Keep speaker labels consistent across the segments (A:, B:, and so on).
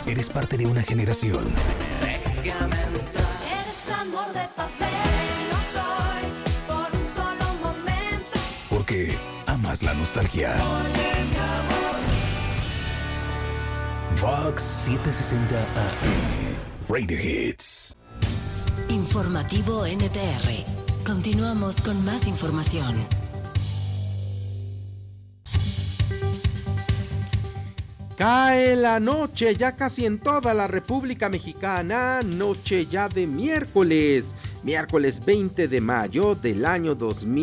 A: Eres parte de una generación.
B: Déjame entrar. Eres amor de papel, no soy por un solo momento.
A: Porque amas la nostalgia. Vox 760 AM. Radio Hits.
C: Informativo NTR. Continuamos con más información.
D: Cae la noche ya casi en toda la República Mexicana, noche ya de miércoles 20 de mayo del año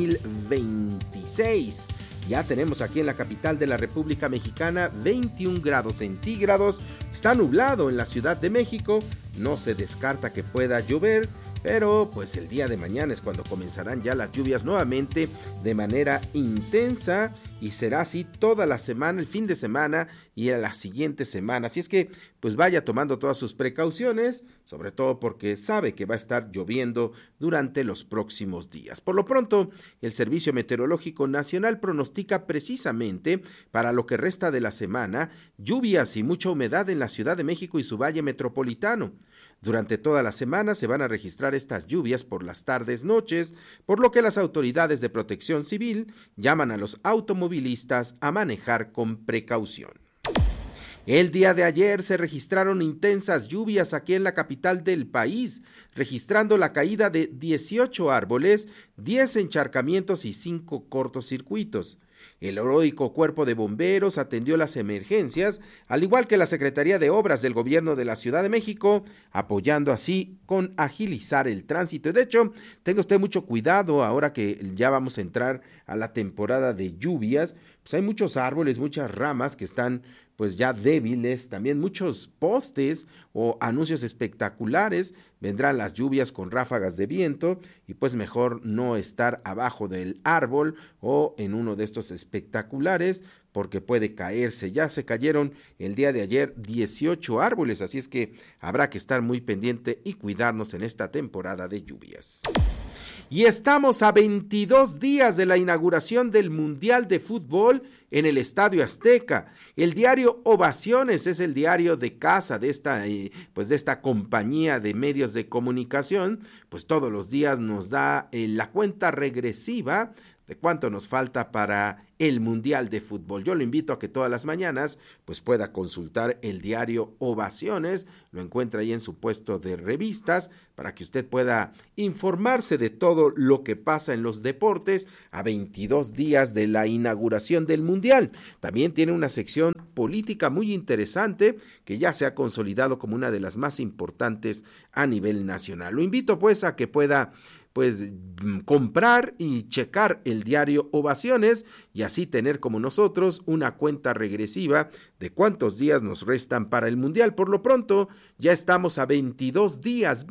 D: 2026. Ya tenemos aquí en la capital de la República Mexicana 21 grados centígrados, está nublado en la Ciudad de México, no se descarta que pueda llover, pero pues el día de mañana es cuando comenzarán ya las lluvias nuevamente de manera intensa y será así toda la semana, el fin de semana y a la siguiente semana. Así es que pues vaya tomando todas sus precauciones, sobre todo porque sabe que va a estar lloviendo durante los próximos días. Por lo pronto, el Servicio Meteorológico Nacional pronostica precisamente para lo que resta de la semana lluvias y mucha humedad en la Ciudad de México y su valle metropolitano. Durante toda la semana se van a registrar estas lluvias por las tardes, noches, por lo que las autoridades de protección civil llaman a los automovilistas a manejar con precaución. El día de ayer se registraron intensas lluvias aquí en la capital del país, registrando la caída de 18 árboles, 10 encharcamientos y 5 cortocircuitos. El heroico cuerpo de bomberos atendió las emergencias, al igual que la Secretaría de Obras del Gobierno de la Ciudad de México, apoyando así con agilizar el tránsito. De hecho, tenga usted mucho cuidado ahora que ya vamos a entrar a la temporada de lluvias, pues hay muchos árboles, muchas ramas que están pues ya débiles, también muchos postes o anuncios espectaculares, vendrán las lluvias con ráfagas de viento y pues mejor no estar abajo del árbol o en uno de estos espectaculares porque puede caerse. Ya se cayeron el día de ayer 18 árboles, así es que habrá que estar muy pendiente y cuidarnos en esta temporada de lluvias. Y estamos a 22 días de la inauguración del Mundial de Fútbol en el Estadio Azteca. El diario Ovaciones es el diario de casa de esta compañía de medios de comunicación, pues todos los días nos da la cuenta regresiva de cuánto nos falta para el Mundial de Fútbol. Yo lo invito a que todas las mañanas pues pueda consultar el diario Ovaciones, lo encuentra ahí en su puesto de revistas para que usted pueda informarse de todo lo que pasa en los deportes a 22 días de la inauguración del Mundial. También tiene una sección política muy interesante que ya se ha consolidado como una de las más importantes a nivel nacional. Lo invito pues a que pueda comprar y checar el diario Ovaciones y así tener como nosotros una cuenta regresiva de cuántos días nos restan para el Mundial. Por lo pronto ya estamos a 22 días.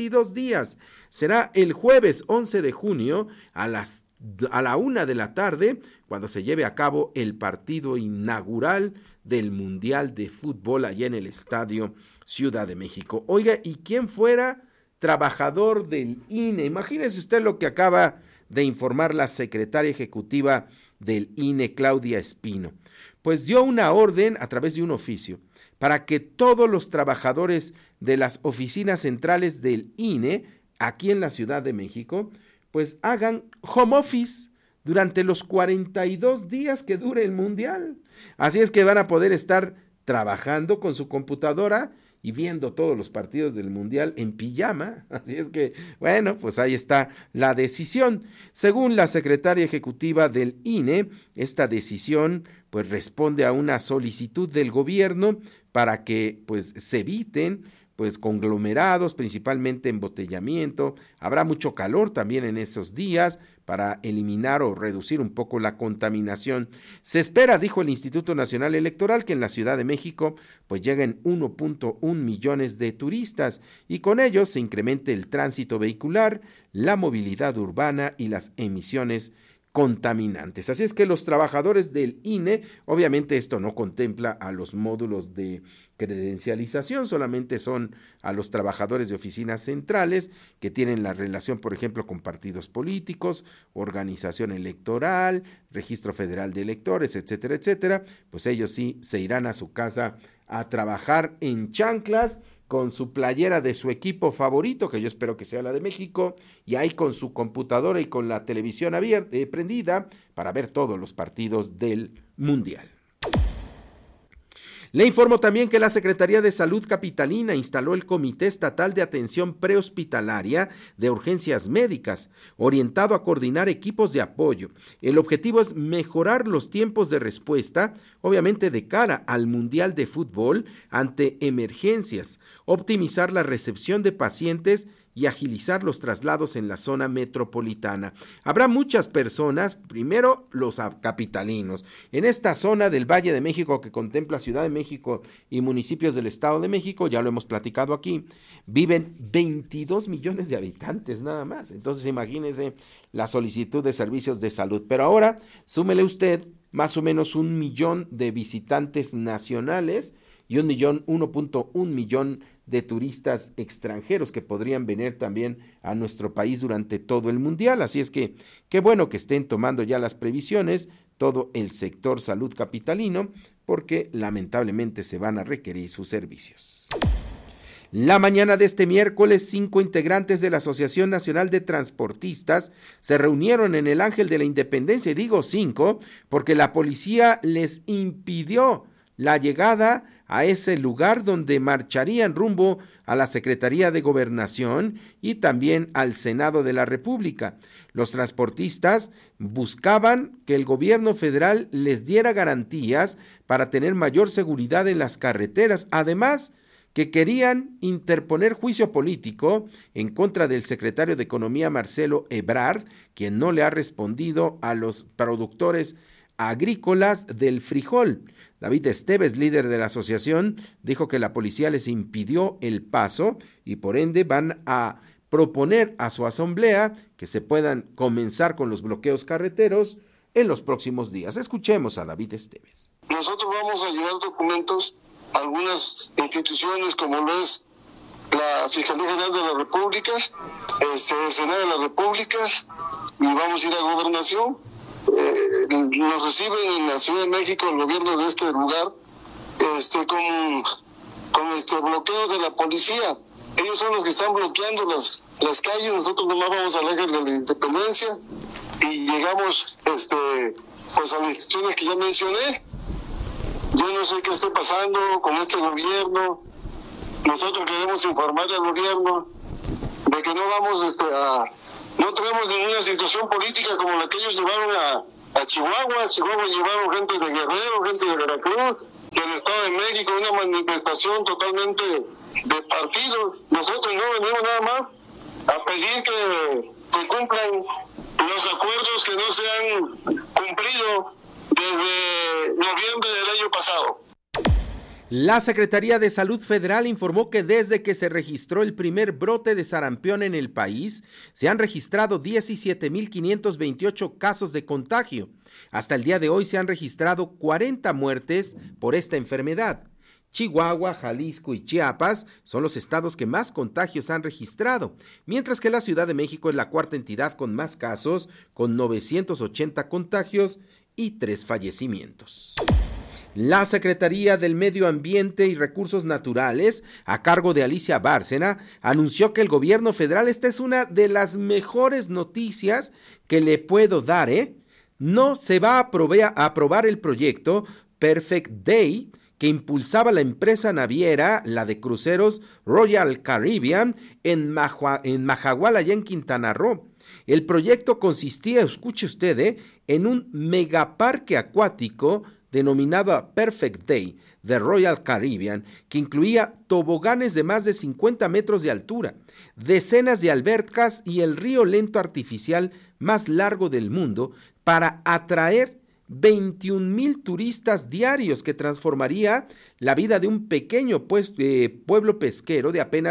D: Será el jueves 11 de junio a la 1 de la tarde cuando se lleve a cabo el partido inaugural del Mundial de Fútbol allá en el Estadio Ciudad de México. Oiga, ¿y quién fuera trabajador del INE? Imagínese usted lo que acaba de informar la secretaria ejecutiva del INE, Claudia Espino. Pues dio una orden a través de un oficio para que todos los trabajadores de las oficinas centrales del INE aquí en la Ciudad de México pues hagan home office durante los 42 días que dure el Mundial. Así es que van a poder estar trabajando con su computadora y viendo todos los partidos del Mundial en pijama. Así es que, bueno, pues ahí está la decisión. Según la secretaria ejecutiva del INE, esta decisión pues responde a una solicitud del gobierno para que pues se eviten pues conglomerados, principalmente embotellamiento. Habrá mucho calor también en esos días para eliminar o reducir un poco la contaminación. Se espera, dijo el Instituto Nacional Electoral, que en la Ciudad de México pues lleguen 1.1 millones de turistas y con ello se incremente el tránsito vehicular, la movilidad urbana y las emisiones contaminantes. Así es que los trabajadores del INE, obviamente esto no contempla a los módulos de credencialización, solamente son a los trabajadores de oficinas centrales que tienen la relación, por ejemplo, con partidos políticos, organización electoral, registro federal de electores, etcétera, etcétera. Pues ellos sí se irán a su casa a trabajar en chanclas, con su playera de su equipo favorito, que yo espero que sea la de México, y ahí con su computadora y con la televisión abierta, prendida, para ver todos los partidos del Mundial. Le informo también que la Secretaría de Salud Capitalina instaló el Comité Estatal de Atención Prehospitalaria de Urgencias Médicas, orientado a coordinar equipos de apoyo. El objetivo es mejorar los tiempos de respuesta, obviamente de cara al Mundial de Fútbol ante emergencias, optimizar la recepción de pacientes y agilizar los traslados en la zona metropolitana. Habrá muchas personas, primero los capitalinos, en esta zona del Valle de México que contempla Ciudad de México y municipios del Estado de México, ya lo hemos platicado aquí, viven 22 millones de habitantes nada más. Entonces imagínense la solicitud de servicios de salud. Pero ahora súmele usted más o menos 1 millón de visitantes nacionales y 1.1 millón de turistas extranjeros que podrían venir también a nuestro país durante todo el Mundial. Así es que qué bueno que estén tomando ya las previsiones todo el sector salud capitalino, porque lamentablemente se van a requerir sus servicios. La mañana de este miércoles, 5 integrantes de la Asociación Nacional de Transportistas se reunieron en el Ángel de la Independencia, y digo 5 porque la policía les impidió la llegada a ese lugar donde marcharían rumbo a la Secretaría de Gobernación y también al Senado de la República. Los transportistas buscaban que el gobierno federal les diera garantías para tener mayor seguridad en las carreteras, además que querían interponer juicio político en contra del secretario de Economía Marcelo Ebrard, quien no le ha respondido a los productores agrícolas del frijol. David Esteves, líder de la asociación, dijo que la policía les impidió el paso y por ende van a proponer a su asamblea que se puedan comenzar con los bloqueos carreteros en los próximos días. Escuchemos a David Esteves.
E: Nosotros vamos a llevar documentos a algunas instituciones como lo es la Fiscalía General de la República, el Senado de la República, y vamos a ir a Gobernación. Nos reciben en la Ciudad de México el gobierno de este lugar con bloqueo de la policía. Ellos son los que están bloqueando las calles. Nosotros nomás vamos al Ángel de la Independencia y llegamos pues a las instituciones que ya mencioné. Yo no sé qué esté pasando con este gobierno. Nosotros queremos informar al gobierno de que no vamos no tenemos ninguna situación política como la que ellos llevaron a Chihuahua. A Chihuahua llevaron gente de Guerrero, gente de Veracruz, del Estado de México, una manifestación totalmente de partidos. Nosotros no venimos nada más a pedir que se cumplan los acuerdos que no se han cumplido desde noviembre del año pasado.
D: La Secretaría de Salud Federal informó que desde que se registró el primer brote de sarampión en el país, se han registrado 17,528 casos de contagio. Hasta el día de hoy se han registrado 40 muertes por esta enfermedad. Chihuahua, Jalisco y Chiapas son los estados que más contagios han registrado, mientras que la Ciudad de México es la cuarta entidad con más casos, con 980 contagios y 3 fallecimientos. La Secretaría del Medio Ambiente y Recursos Naturales, a cargo de Alicia Bárcena, anunció que el gobierno federal, esta es una de las mejores noticias que le puedo dar, no se va a aprobar el proyecto Perfect Day que impulsaba la empresa naviera, la de cruceros Royal Caribbean, en Majagual, allá en Quintana Roo. El proyecto consistía, escuche usted, en un megaparque acuático denominado Perfect Day de Royal Caribbean, que incluía toboganes de más de 50 metros de altura, decenas de albercas y el río lento artificial más largo del mundo, para atraer 21,000 turistas diarios, que transformaría la vida de un pequeño pueblo pesquero de apenas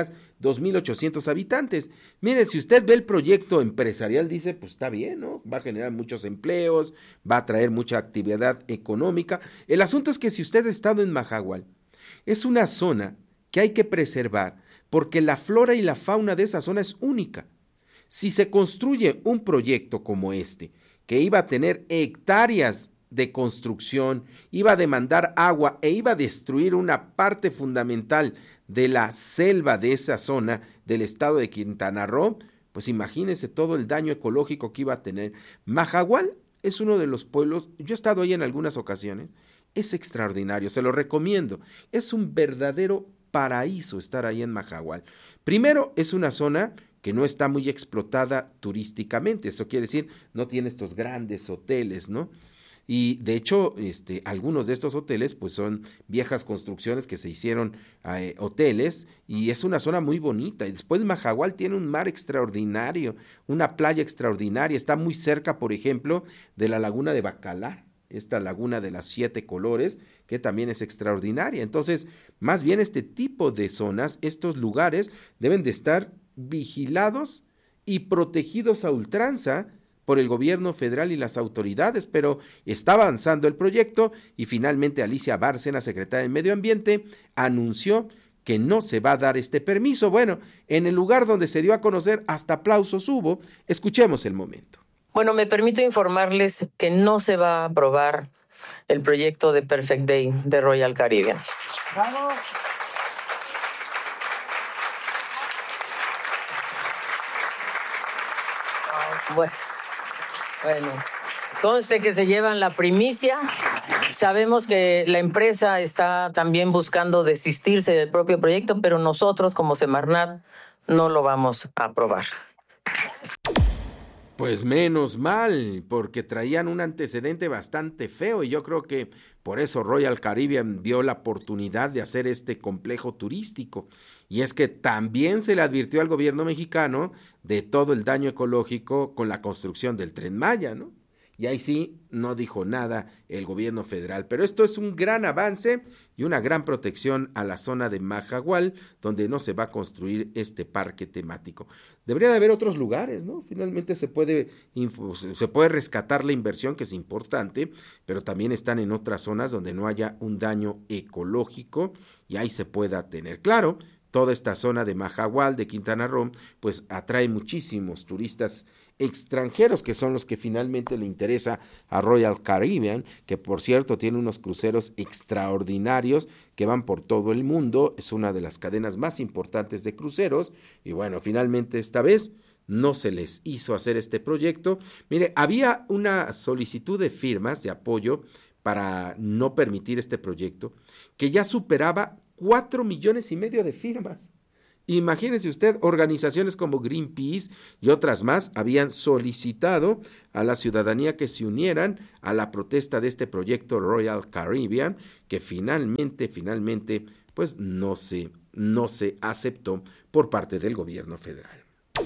D: 2,800 habitantes. Mire, si usted ve el proyecto empresarial, dice, pues está bien, ¿no? Va a generar muchos empleos, va a traer mucha actividad económica. El asunto es que si usted ha estado en Majahual, es una zona que hay que preservar porque la flora y la fauna de esa zona es única. Si se construye un proyecto como este, que iba a tener hectáreas de construcción, iba a demandar agua e iba a destruir una parte fundamental de la selva de esa zona del estado de Quintana Roo, pues imagínense todo el daño ecológico que iba a tener. Majahual es uno de los pueblos, yo he estado ahí en algunas ocasiones, es extraordinario, se lo recomiendo, es un verdadero paraíso estar ahí en Majahual. Primero, es una zona que no está muy explotada turísticamente, eso quiere decir, no tiene estos grandes hoteles, ¿no? Y de hecho, algunos de estos hoteles pues son viejas construcciones que se hicieron hoteles, y es una zona muy bonita. Y después Majahual tiene un mar extraordinario, una playa extraordinaria, está muy cerca, por ejemplo, de la laguna de Bacalar, esta laguna de las 7 colores, que también es extraordinaria. Entonces, más bien este tipo de zonas, estos lugares deben de estar vigilados y protegidos a ultranza por el gobierno federal y las autoridades, pero está avanzando el proyecto y finalmente Alicia Bárcena, secretaria de Medio Ambiente, anunció que no se va a dar este permiso. Bueno, en el lugar donde se dio a conocer, hasta aplausos hubo. Escuchemos el momento.
F: Bueno, me permito informarles que no se va a aprobar el proyecto de Perfect Day de Royal Caribbean. ¡Vamos! Bueno, conste que se llevan la primicia. Sabemos que la empresa está también buscando desistirse del propio proyecto, pero nosotros como Semarnat no lo vamos a aprobar.
D: Pues menos mal, porque traían un antecedente bastante feo y yo creo que por eso Royal Caribbean vio la oportunidad de hacer este complejo turístico. Y es que también se le advirtió al gobierno mexicano de todo el daño ecológico con la construcción del Tren Maya, ¿no? Y ahí sí no dijo nada el gobierno federal, pero esto es un gran avance y una gran protección a la zona de Majahual, donde no se va a construir este parque temático. Debería de haber otros lugares, ¿no? Finalmente se puede rescatar la inversión, que es importante, pero también están en otras zonas donde no haya un daño ecológico y ahí se pueda tener. Claro, toda esta zona de Majahual, de Quintana Roo, pues atrae muchísimos turistas extranjeros, que son los que finalmente le interesa a Royal Caribbean, que por cierto tiene unos cruceros extraordinarios que van por todo el mundo, es una de las cadenas más importantes de cruceros, y bueno, finalmente esta vez no se les hizo hacer este proyecto. Mire, había una solicitud de firmas de apoyo para no permitir este proyecto, que ya superaba 4,5 millones de firmas. Imagínese usted, organizaciones como Greenpeace y otras más habían solicitado a la ciudadanía que se unieran a la protesta de este proyecto Royal Caribbean, que finalmente, pues no se aceptó por parte del gobierno federal.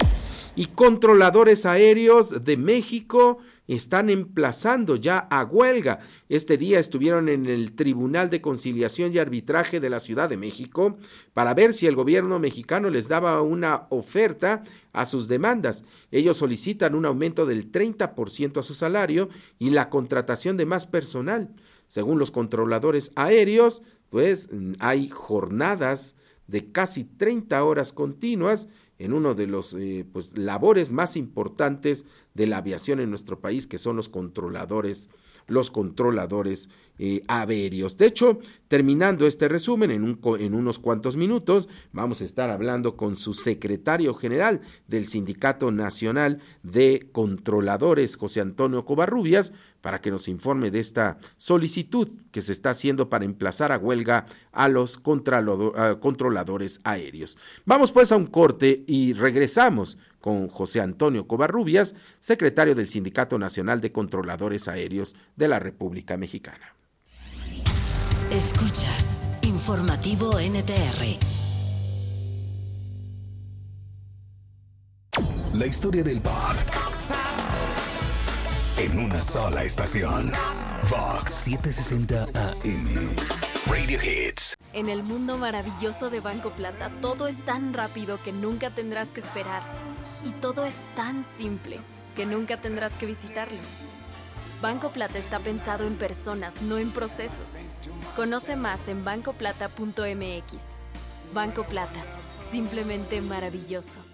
D: Y controladores aéreos de México están emplazando ya a huelga. Este día estuvieron en el Tribunal de Conciliación y Arbitraje de la Ciudad de México para ver si el gobierno mexicano les daba una oferta a sus demandas. Ellos solicitan un aumento del 30% a su salario y la contratación de más personal. Según los controladores aéreos, pues hay jornadas de casi 30 horas continuas en uno de los labores más importantes de la aviación en nuestro país, que son los controladores aéreos. De hecho, terminando este resumen, en unos cuantos minutos, vamos a estar hablando con su secretario general del Sindicato Nacional de Controladores, José Antonio Covarrubias, para que nos informe de esta solicitud que se está haciendo para emplazar a huelga a los controladores aéreos. Vamos pues a un corte y regresamos con José Antonio Covarrubias, secretario del Sindicato Nacional de Controladores Aéreos de la República Mexicana.
C: Escuchas Informativo NTR.
A: La historia del pop en una sola estación. Vox 760 AM. Radio Hits.
G: En el mundo maravilloso de Banco Plata, todo es tan rápido que nunca tendrás que esperar. Y todo es tan simple que nunca tendrás que visitarlo. Banco Plata está pensado en personas, no en procesos. Conoce más en bancoplata.mx. Banco Plata, simplemente maravilloso.